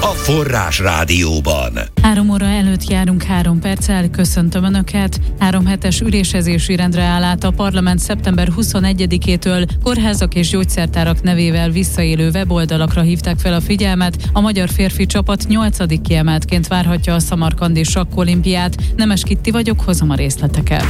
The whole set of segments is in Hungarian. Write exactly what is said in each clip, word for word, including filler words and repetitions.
a Forrás Rádióban. Három óra előtt járunk három perccel, köszöntöm Önöket. Három hetes ülésezési rendre áll át a parlament szeptember huszonegyedikétől kórházak és gyógyszertárak nevével visszaélő weboldalakra hívták fel a figyelmet. A magyar férfi csapat nyolcadik kiemeltként várhatja a szamarkandi sakkolimpiát. Nemes Kitti vagyok, hozom a részleteket.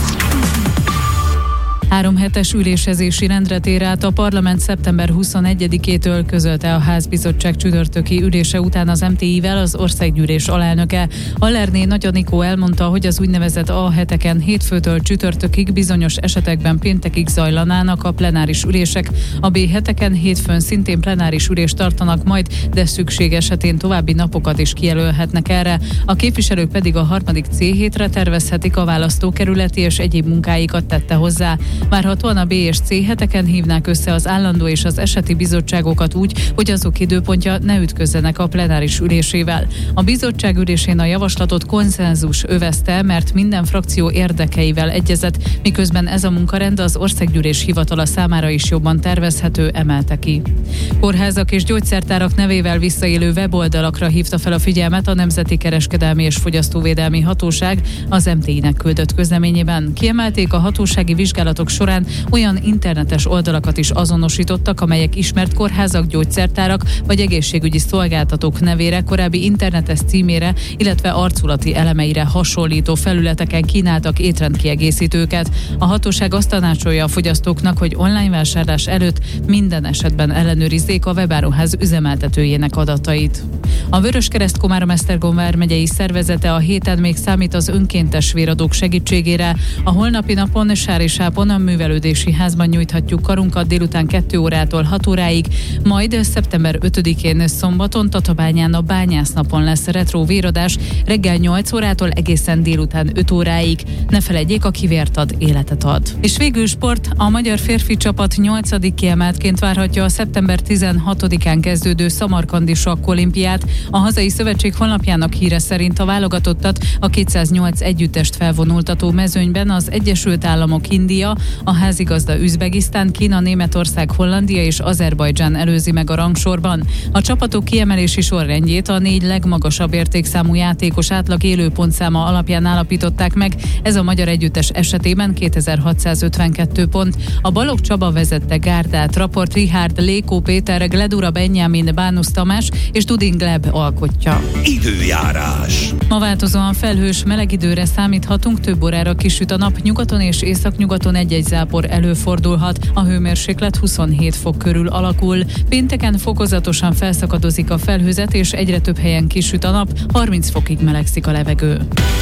Három hetes ülésezési rendre tér át a parlament szeptember huszonegyedikétől, közölte a házbizottság csütörtöki ülése után az em té i-vel az országgyűlés alelnöke. Allerné Nagy Anikó elmondta, hogy az úgynevezett A heteken hétfőtől csütörtökig, bizonyos esetekben péntekig zajlanának a plenáris ülések. A B heteken hétfőn szintén plenáris ülést tartanak majd, de szükség esetén további napokat is kijelölhetnek erre. A képviselők pedig a harmadik C hétre tervezhetik a választókerületi és egyéb munkáikat, tette hozzá. Várhatóan a B és C heteken hívnák össze az állandó és az eseti bizottságokat úgy, hogy azok időpontja ne ütközzenek a plenáris ülésével. A bizottság ülésén a javaslatot konszenzus övezte, mert minden frakció érdekeivel egyezett, miközben ez a munkarend az országgyűlés hivatala számára is jobban tervezhető, emelte ki. Kórházak és gyógyszertárak nevével visszaélő weboldalakra hívta fel a figyelmet a Nemzeti Kereskedelmi és Fogyasztóvédelmi Hatóság az em té i-nek küldött közleményében. Kiemelték, a hatósági vizsgálatok során olyan internetes oldalakat is azonosítottak, amelyek ismert kórházak, gyógyszertárak vagy egészségügyi szolgáltatók nevére, korábbi internetes címére, illetve arculati elemeire hasonlító felületeken kínáltak étrendkiegészítőket. A hatóság azt tanácsolja a fogyasztóknak, hogy online vásárlás előtt minden esetben ellenőrizzék a webáruház üzemeltetőjének adatait. A Vöröskereszt Komárom-Esztergom vármegyei szervezete a héten még számít az önkéntes véradók segítségére. A holnapi napon Sárisápon a művelődési házban nyújthatjuk karunkat délután kettő órától hat óráig, majd szeptember ötödikén szombaton Tatabányán a bányásznapon lesz retró véradás reggel nyolc órától egészen délután öt óráig. Ne feledjék, aki vért ad, életet ad. És végül sport, a magyar férfi csapat nyolcadik kiemeltként várhatja a szeptember tizenhatodikán kezdődő szamarkandi sakkolimpiát. A hazai szövetség honlapjának híre szerint a válogatottat a kétszáznyolc együttest felvonultató mezőnyben az Egyesült Államok, India, a házigazda Üzbegisztán, Kína, Németország, Hollandia és Azerbajdzsán előzi meg a rangsorban. A csapatok kiemelési sorrendjét a négy legmagasabb értékszámú játékos átlag élőpontszáma alapján állapították meg. Ez a magyar együttes esetében kétezer-hatszázötvenkettő pont. A Balogh Csaba vezette gárdát, Raport Richárd, Lékó Péter, Gledura Benjamin, Bánusz Tamás és Dudin Gleb alkotja. Időjárás. Ma változóan felhős, meleg időre számíthatunk, több órára kisüt a nap, nyugaton és északnyugaton egy-egy zápor előfordulhat. A hőmérséklet huszonhét fok körül alakul. Pénteken fokozatosan felszakadozik a felhőzet, és egyre több helyen kisüt a nap, harminc fokig melegszik a levegő.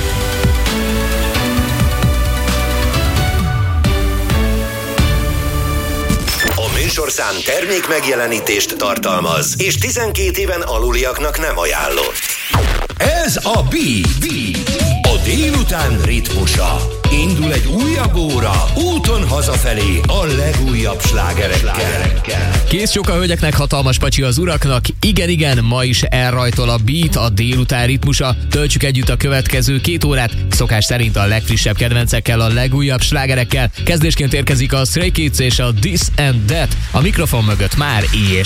A műsorszám termék megjelenítést tartalmaz, és tizenkét éven aluliaknak nem ajánlott. Ez a B, a délután ritmusa. Indul egy újabb óra, úton hazafelé a legújabb slágerekkel. Kész sok a hölgyeknek, hatalmas pacsi az uraknak. Igen, igen, ma is elrajtol a beat, a délután ritmusa. Töltsük együtt a következő két órát, szokás szerint a legfrissebb kedvencekkel, a legújabb slágerekkel. Kezdésként érkezik a Stray Kids és a This and That. A mikrofon mögött már és